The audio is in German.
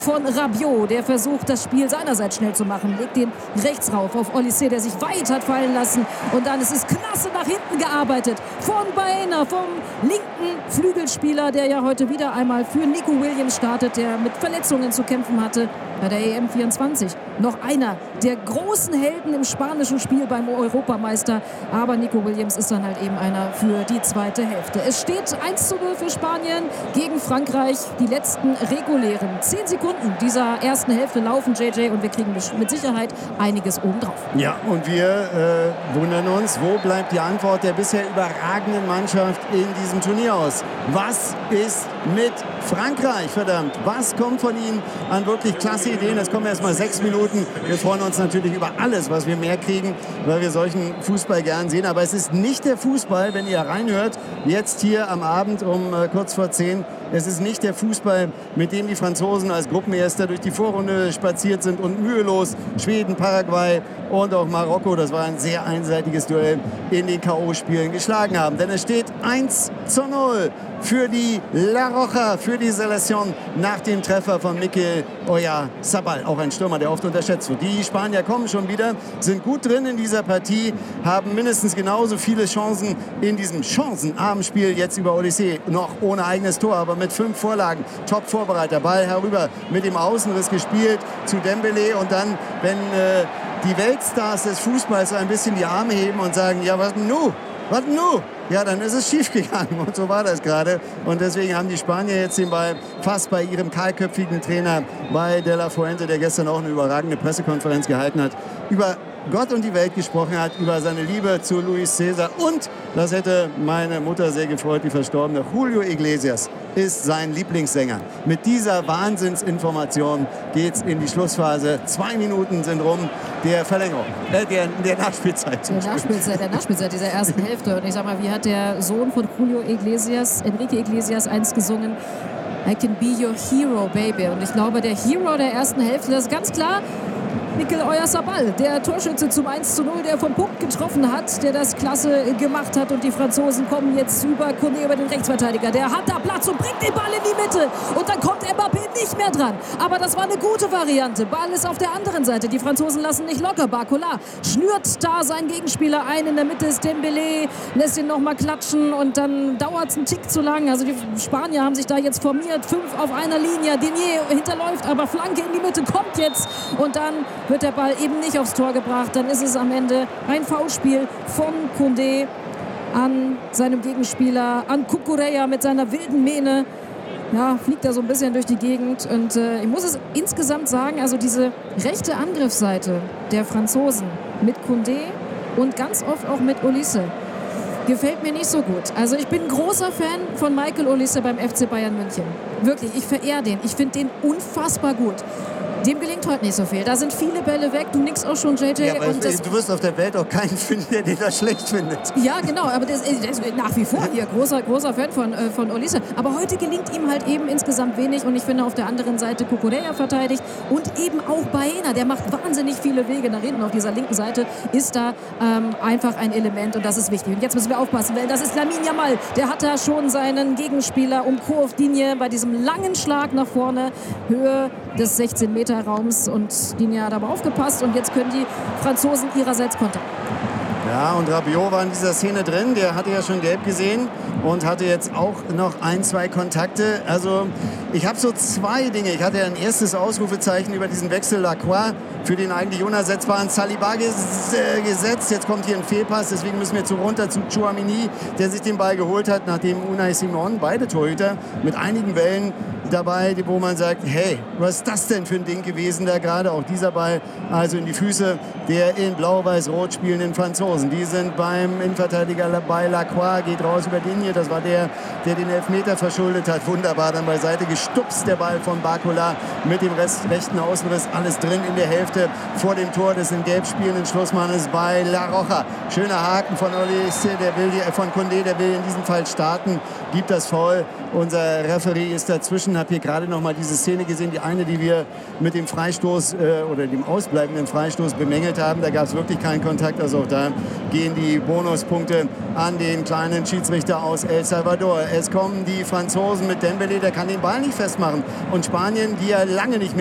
von Rabiot, der versucht, das Spiel seinerseits schnell zu machen. Legt den rechts rauf auf Olise, der sich weit hat fallen lassen. Und dann ist es klasse nach hinten gearbeitet von Baena, vom linken Flügelspieler, der ja heute wieder einmal für Nico Williams startet, der mit Verletzungen zu kämpfen hatte bei der EM 24. Noch einer der großen Helden im spanischen Spiel beim Europameister. Aber Nico Williams ist dann halt eben einer für die zweite Hälfte. Es steht 1:0 für Spanien gegen Frankreich. Die letzten regulären 10 Sekunden dieser ersten Hälfte laufen, JJ, und wir kriegen mit Sicherheit einiges obendrauf. Ja, und wir wundern uns, wo bleibt die Antwort der bisher überragenden Mannschaft in diesem Turnier aus? Was ist mit Frankreich, verdammt? Was kommt von ihnen an wirklich klasse Ideen? Es kommen erst mal 6 Minuten. Wir freuen uns natürlich über alles, was wir mehr kriegen, weil wir solchen Fußball gern sehen. Aber es ist nicht der Fußball, wenn ihr reinhört, jetzt hier am Abend um kurz vor 10. Es ist nicht der Fußball, mit dem die Franzosen als Gruppenerster durch die Vorrunde spaziert sind und mühelos Schweden, Paraguay und auch Marokko, das war ein sehr einseitiges Duell, in den K.O.-Spielen geschlagen haben. Denn es steht 1:0 für die La Roja, für die Selección nach dem Treffer von Mikel Oyarzabal. Auch ein Stürmer, der oft unterschätzt wird. Die Spanier kommen schon wieder, sind gut drin in dieser Partie, haben mindestens genauso viele Chancen in diesem chancenarmen Spiel jetzt über Olise, noch ohne eigenes Tor, aber mit 5 Vorlagen. Top-Vorbereiter, Ball herüber mit dem Außenriss gespielt zu Dembélé. Und dann, wenn die Weltstars des Fußballs so ein bisschen die Arme heben und sagen, ja, was nu? Was nu? Ja, dann ist es schief gegangen. Und so war das gerade. Und deswegen haben die Spanier jetzt den Ball fast bei ihrem kahlköpfigen Trainer, bei De La Fuente, der gestern auch eine überragende Pressekonferenz gehalten hat, über Gott und die Welt gesprochen hat, über seine Liebe zu Luis César. Und, das hätte meine Mutter sehr gefreut, die verstorbene, Julio Iglesias ist sein Lieblingssänger. Mit dieser Wahnsinnsinformation geht es in die Schlussphase. 2 Minuten sind rum der Verlängerung, der Nachspielzeit. Der Nachspielzeit dieser ersten Hälfte. Und ich sag mal, wie hat der Sohn von Julio Iglesias, Enrique Iglesias, einst gesungen? I can be your hero, baby. Und ich glaube, der Hero der ersten Hälfte, das ist ganz klar Mikel Oyarzabal, der Torschütze zum 1:0, der vom Punkt getroffen hat, der das klasse gemacht hat. Und die Franzosen kommen jetzt über Kone, über den Rechtsverteidiger. Der hat da Platz und bringt den Ball in die Mitte. Und dann kommt Mbappé nicht mehr dran. Aber das war eine gute Variante. Ball ist auf der anderen Seite. Die Franzosen lassen nicht locker. Barcola schnürt da seinen Gegenspieler ein. In der Mitte ist Dembélé, lässt ihn noch mal klatschen. Und dann dauert es einen Tick zu lang. Also die Spanier haben sich da jetzt formiert. 5 auf einer Linie. Denier hinterläuft, aber Flanke in die Mitte kommt jetzt. Und dann wird der Ball eben nicht aufs Tor gebracht. Dann ist es am Ende ein Foulspiel von Koundé an seinem Gegenspieler, an Cucurella mit seiner wilden Mähne. Ja, fliegt er so ein bisschen durch die Gegend. Und ich muss es insgesamt sagen, also diese rechte Angriffsseite der Franzosen mit Koundé und ganz oft auch mit Olise gefällt mir nicht so gut. Also ich bin großer Fan von Michael Olise beim FC Bayern München. Wirklich, ich verehre den. Ich finde den unfassbar gut. Dem gelingt heute nicht so viel. Da sind viele Bälle weg. Du nickst auch schon, JJ. Ja, und du wirst auf der Welt auch keinen finden, der den da schlecht findet. Ja, genau. Aber der ist nach wie vor hier großer Fan von Olise. Aber heute gelingt ihm halt eben insgesamt wenig. Und ich finde auf der anderen Seite Cucurella verteidigt. Und eben auch Baena. Der macht wahnsinnig viele Wege nach hinten. Auf dieser linken Seite ist da einfach ein Element. Und das ist wichtig. Und jetzt müssen wir aufpassen, weil das ist Lamine Yamal. Der hat da schon seinen Gegenspieler umkurvt. Digne bei diesem langen Schlag nach vorne. Höhe des 16-Meter-Raums. Und Digne hat aber aufgepasst. Und jetzt können die Franzosen ihrerseits kontern. Ja, und Rabiot war in dieser Szene drin. Der hatte ja schon gelb gesehen und hatte jetzt auch noch 1, 2 Kontakte. Also ich habe so 2 Dinge. Ich hatte ein erstes Ausrufezeichen über diesen Wechsel Lacroix für den eigentlich unersetzbaren Saliba gesetzt. Jetzt kommt hier ein Fehlpass, deswegen müssen wir runter zu Tchouaméni, der sich den Ball geholt hat, nachdem Unai Simon, beide Torhüter, mit einigen Bällen dabei, wo man sagt, hey, was ist das denn für ein Ding gewesen da gerade? Auch dieser Ball also in die Füße der in blau-weiß-rot spielenden Franzosen. Die sind beim Innenverteidiger bei Lacroix, geht raus über Digne. Das war der den Elfmeter verschuldet hat. Wunderbar dann beiseite gestupst, der Ball von Barcola mit dem rechten Außenriss. Alles drin in der Hälfte vor dem Tor des in gelb spielenden Schlussmannes bei La Roja. Schöner Haken von Olise, von Koundé, der will in diesem Fall starten gibt das Foul. Unser Referee ist dazwischen. Habe hier gerade noch mal diese Szene gesehen, die eine, die wir mit dem Freistoß oder dem ausbleibenden Freistoß bemängelt haben. Da gab es wirklich keinen Kontakt. Also auch da gehen die Bonuspunkte an den kleinen Schiedsrichter aus El Salvador. Es kommen die Franzosen mit Dembélé, der kann den Ball nicht festmachen. Und Spanien, die ja lange nicht mehr